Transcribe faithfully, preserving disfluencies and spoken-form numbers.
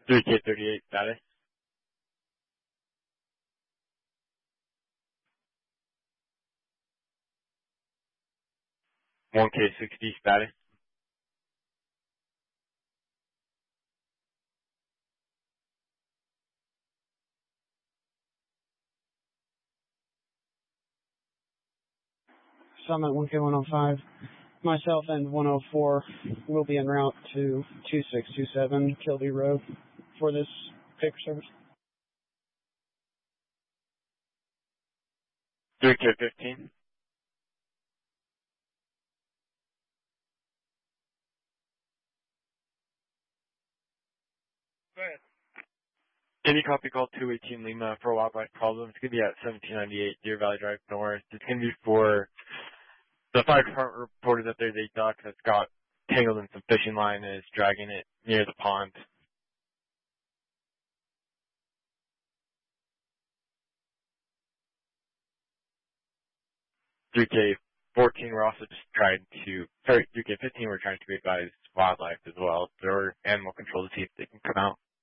three K thirty-eight status. one K sixty status. Summit one K one oh five. Myself and one oh four will be en route to two six two seven Kilby Road for this paper service. three K fifteen. Go ahead. Any copy call two eighteen Lima for a wildlife problem. It's going to be at seventeen ninety-eight Deer Valley Drive North. It's going to be for the fire department reported that there's a duck that's got tangled in some fishing line and is dragging it near the pond. three K fourteen, we're also just trying to, sorry, three K fifteen, we're trying to advise wildlife as well, or animal control to see if they can come out.